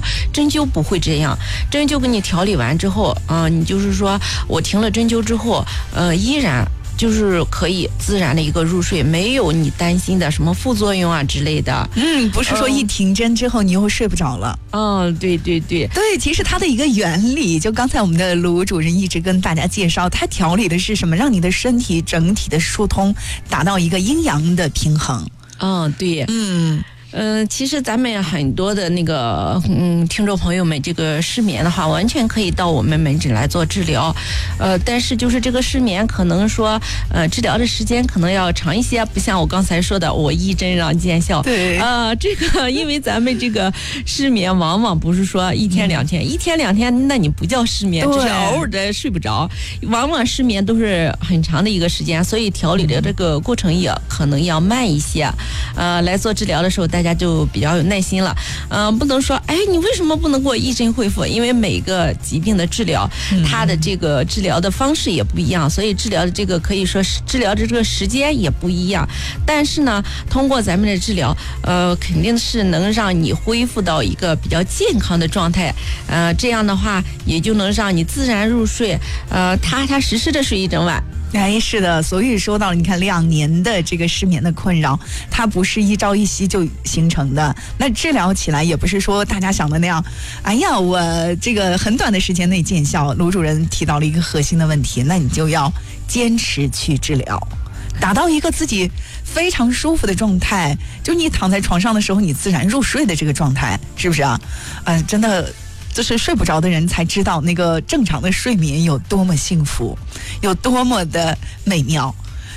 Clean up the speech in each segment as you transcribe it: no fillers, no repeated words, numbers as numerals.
针灸不会这样，针灸给你调理完之后你就是说我停了针灸之后依然就是可以自然的一个入睡，没有你担心的什么副作用啊之类的。 不是说一停针之后你又睡不着了。 对对对对，其实它的一个原理，就刚才我们的卢主任一直跟大家介绍，它调理的是什么？让你的身体整体的疏通，达到一个阴阳的平衡。 对，其实咱们很多的那个听众朋友们，这个失眠的话，完全可以到我们门诊来做治疗。但是就是这个失眠，可能说治疗的时间可能要长一些，不像我刚才说的，我一针让见效。 对， 这个因为咱们这个失眠，往往不是说一天两天，一天两天，那你不叫失眠，只是偶尔的睡不着。往往失眠都是很长的一个时间，所以调理的这个过程也可能要慢一些。来做治疗的时候，大家就比较有耐心了。不能说你为什么不能给我一针恢复？因为每个疾病的治疗，它的这个治疗的方式也不一样，所以治疗的这个可以说是治疗的这个时间也不一样。但是呢，通过咱们的治疗，肯定是能让你恢复到一个比较健康的状态。这样的话，也就能让你自然入睡，踏踏实实的睡一整晚。 是的，所以说到了，你看2年的这个失眠的困扰，它不是一朝一夕就形成的。那治疗起来也不是说大家想的那样，我这个很短的时间内见效。卢主任提到了一个核心的问题，那你就要坚持去治疗，达到一个自己非常舒服的状态，就你躺在床上的时候，你自然入睡的这个状态，是不是啊？真的。就是睡不着的人才知道那个正常的睡眠有多么幸福，有多么的美妙。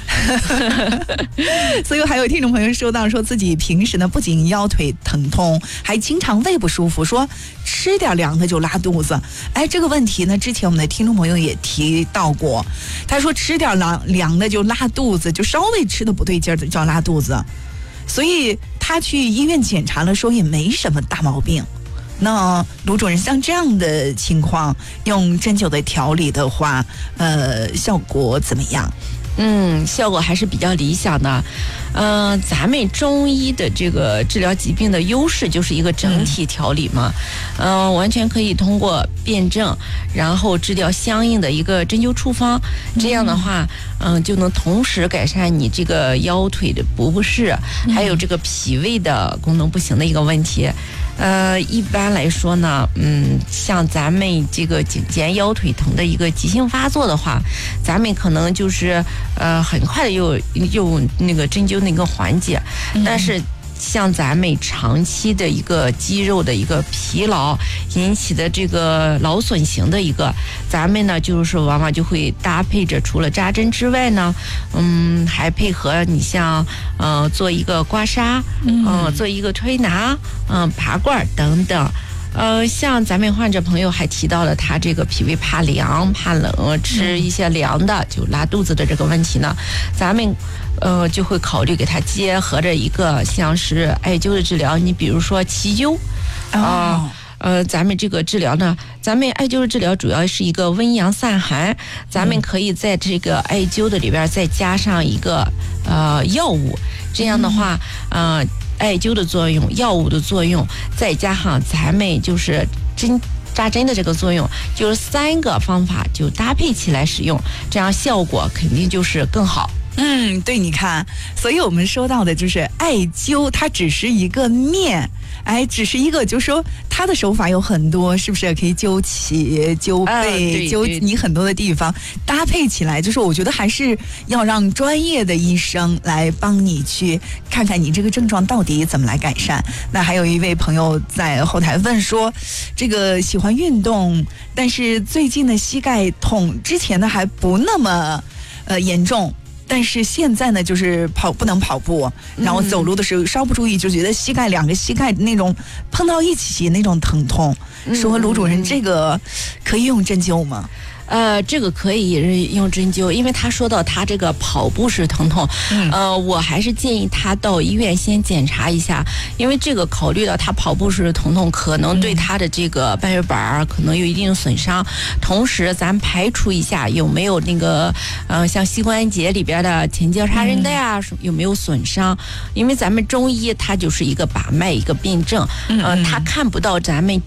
所以还有听众朋友说到，说自己平时呢不仅腰腿疼痛，还经常胃不舒服，说吃点凉的就拉肚子。这个问题呢，之前我们的听众朋友也提到过，他说吃点凉的就拉肚子，就稍微吃的不对劲儿的就要拉肚子，所以他去医院检查了，说也没什么大毛病。那卢主任，像这样的情况，用针灸的调理的话，效果怎么样？ 效果还是比较理想的。咱们中医的这个治疗疾病的优势就是一个整体调理嘛，完全可以通过辩证，然后治疗相应的一个针灸处方，这样的话，就能同时改善你这个腰腿的不适，还有这个脾胃的功能不行的一个问题。一般来说呢，像咱们这个颈肩腰腿疼的一个急性发作的话，咱们可能就是很快的又那个针灸那个缓解，但是像咱们长期的一个肌肉的一个疲劳引起的这个劳损型的一个，咱们呢就是往往就会搭配着除了扎针之外呢，还配合你像做一个刮痧，做一个推拿，拔罐等等。像咱们患者朋友还提到了他这个脾胃怕凉怕冷，吃一些凉的就拉肚子的这个问题呢，咱们就会考虑给他结合着一个像是艾灸的治疗。你比如说奇灸咱们这个治疗呢，咱们艾灸的治疗主要是一个温阳散寒，咱们可以在这个艾灸的里边再加上一个药物，这样的话艾灸的作用，药物的作用，再加上咱们就是扎针的这个作用，就是3个方法就搭配起来使用，这样效果肯定就是更好。 对，你看，所以我们说到的就是艾灸，它只是一个面，只是一个，就是说它的手法有很多，是不是可以灸起、灸背、灸你很多的地方，搭配起来，就是我觉得还是要让专业的医生来帮你去看看你这个症状到底怎么来改善。那还有一位朋友在后台问说，这个喜欢运动，但是最近的膝盖痛，之前呢还不那么严重。但是现在呢，就是不能跑步，然后走路的时候稍不注意，就觉得2个膝盖那种碰到一起那种疼痛。说卢主任，这个可以用针灸吗？ 这个可以用针灸，因为他说到他这个跑步是疼痛，我还是建议他到医院先检查一下，因为这个考虑到他跑步是疼痛，可能对他的这个半月板可能有一定损伤，同时咱排除一下有没有那个像膝关节里边的前交叉韧带啊，有没有损伤，因为咱们中医它就是一个把脉一个辩证，他看不到咱们